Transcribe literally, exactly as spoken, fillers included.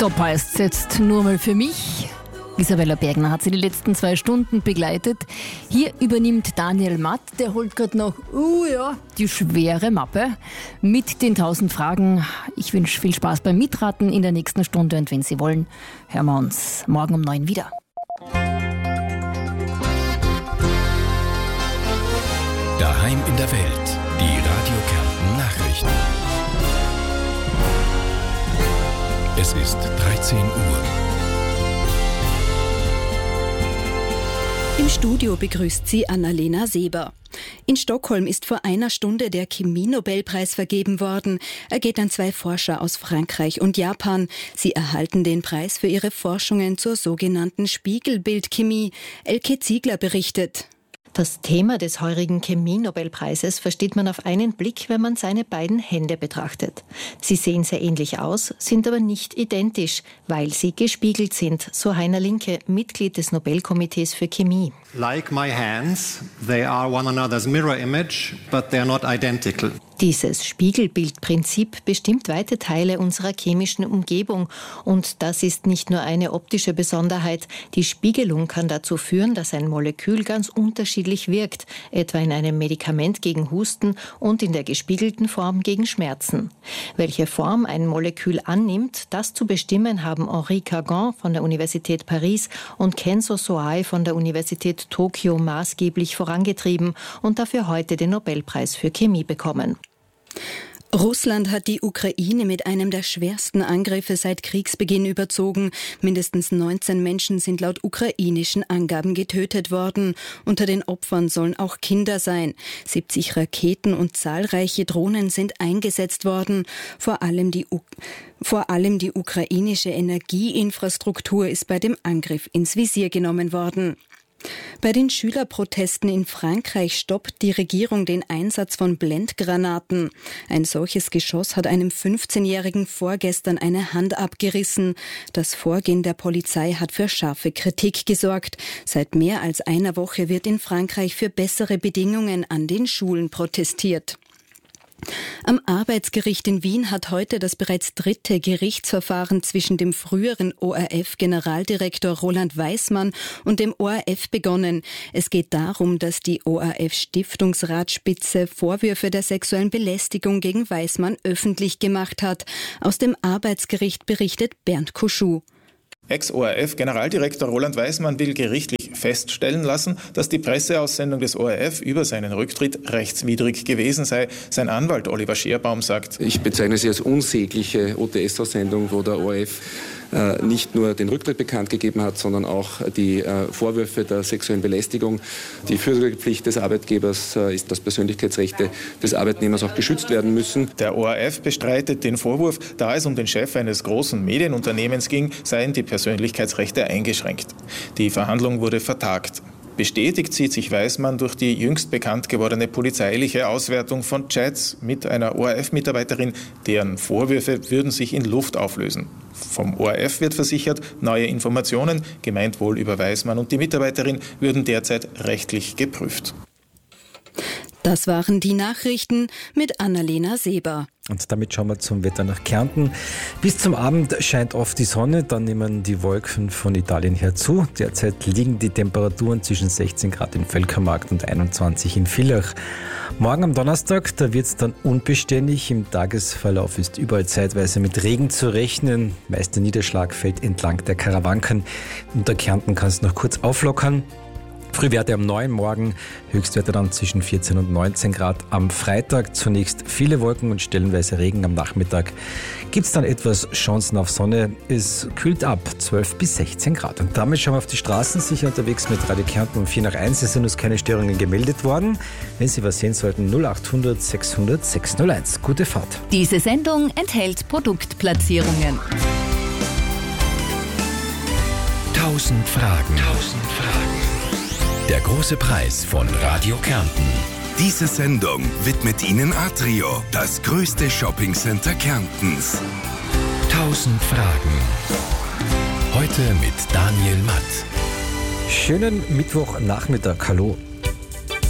Top heißt jetzt nur mal für mich. Isabella Bergner hat sie die letzten zwei Stunden begleitet. Hier übernimmt Daniel Matt, der holt gerade noch, uh ja, die schwere Mappe mit den tausend Fragen. Ich wünsche viel Spaß beim Mitraten in der nächsten Stunde und wenn Sie wollen, hören wir uns morgen um neun wieder. Daheim in der Welt, die Radio Kärnten Nachrichten. Es ist dreizehn Uhr. Im Studio begrüßt sie Annalena Seber. In Stockholm ist vor einer Stunde der Chemie-Nobelpreis vergeben worden. Er geht an zwei Forscher aus Frankreich und Japan. Sie erhalten den Preis für ihre Forschungen zur sogenannten Spiegelbildchemie. Elke Ziegler berichtet. Das Thema des heurigen Chemie-Nobelpreises versteht man auf einen Blick, wenn man seine beiden Hände betrachtet. Sie sehen sehr ähnlich aus, sind aber nicht identisch, weil sie gespiegelt sind, so Heiner Linke, Mitglied des Nobelkomitees für Chemie. Like my hands, they are one another's mirror image, but they are not identical. Dieses Spiegelbildprinzip bestimmt weite Teile unserer chemischen Umgebung. Und das ist nicht nur eine optische Besonderheit. Die Spiegelung kann dazu führen, dass ein Molekül ganz unterschiedlich wirkt, etwa in einem Medikament gegen Husten und in der gespiegelten Form gegen Schmerzen. Welche Form ein Molekül annimmt, das zu bestimmen, haben Henri Kagan von der Universität Paris und Kenzo Soai von der Universität Tokio maßgeblich vorangetrieben und dafür heute den Nobelpreis für Chemie bekommen. Russland hat die Ukraine mit einem der schwersten Angriffe seit Kriegsbeginn überzogen. Mindestens neunzehn Menschen sind laut ukrainischen Angaben getötet worden. Unter den Opfern sollen auch Kinder sein. siebzig Raketen und zahlreiche Drohnen sind eingesetzt worden. Vor allem die, U- vor allem die ukrainische Energieinfrastruktur ist bei dem Angriff ins Visier genommen worden. Bei den Schülerprotesten in Frankreich stoppt die Regierung den Einsatz von Blendgranaten. Ein solches Geschoss hat einem fünfzehnjährigen vorgestern eine Hand abgerissen. Das Vorgehen der Polizei hat für scharfe Kritik gesorgt. Seit mehr als einer Woche wird in Frankreich für bessere Bedingungen an den Schulen protestiert. Am Arbeitsgericht in Wien hat heute das bereits dritte Gerichtsverfahren zwischen dem früheren O R F-Generaldirektor Roland Weismann und dem O R F begonnen. Es geht darum, dass die O R F-Stiftungsratsspitze Vorwürfe der sexuellen Belästigung gegen Weismann öffentlich gemacht hat. Aus dem Arbeitsgericht berichtet Bernd Kuschuh. Ex-O R F-Generaldirektor Roland Weismann will gerichtlich feststellen lassen, dass die Presseaussendung des O R F über seinen Rücktritt rechtswidrig gewesen sei. Sein Anwalt Oliver Scherbaum sagt: Ich bezeichne sie als unsägliche O T S-Aussendung, wo der O R F äh, nicht nur den Rücktritt bekannt gegeben hat, sondern auch die äh, Vorwürfe der sexuellen Belästigung. Die Fürsorgepflicht des Arbeitgebers äh, ist, dass Persönlichkeitsrechte des Arbeitnehmers auch geschützt werden müssen. Der O R F bestreitet den Vorwurf, da es um den Chef eines großen Medienunternehmens ging, seien die Persönlichkeitsrechte eingeschränkt. Die Verhandlung wurde vertagt. Bestätigt sieht sich Weismann durch die jüngst bekannt gewordene polizeiliche Auswertung von Chats mit einer O R F-Mitarbeiterin, deren Vorwürfe würden sich in Luft auflösen. Vom O R F wird versichert, neue Informationen, gemeint wohl über Weismann und die Mitarbeiterin, würden derzeit rechtlich geprüft. Das waren die Nachrichten mit Annalena Seber. Und damit schauen wir zum Wetter nach Kärnten. Bis zum Abend scheint oft die Sonne, dann nehmen die Wolken von Italien her zu. Derzeit liegen die Temperaturen zwischen sechzehn Grad in Völkermarkt und einundzwanzig in Villach. Morgen am Donnerstag, da wird es dann unbeständig. Im Tagesverlauf ist überall zeitweise mit Regen zu rechnen. Meist der Niederschlag fällt entlang der Karawanken. Unter Kärnten kann es noch kurz auflockern. Frühwerte am neun morgen, Höchstwerte dann zwischen vierzehn und neunzehn Grad. Am Freitag zunächst viele Wolken und stellenweise Regen. Am Nachmittag gibt es dann etwas Chancen auf Sonne. Es kühlt ab, zwölf bis sechzehn Grad. Und damit schauen wir auf die Straßen, sicher unterwegs mit Radio Kärnten um vier nach eins. Es sind uns keine Störungen gemeldet worden. Wenn Sie was sehen sollten, null achthundert sechshundert sechshunderteins. Gute Fahrt. Diese Sendung enthält Produktplatzierungen. Tausend Fragen. Tausend Fragen. Der große Preis von Radio Kärnten. Diese Sendung widmet Ihnen Atrio, das größte Shoppingcenter Kärntens. Tausend Fragen. Heute mit Daniel Matt. Schönen Mittwochnachmittag. Hallo.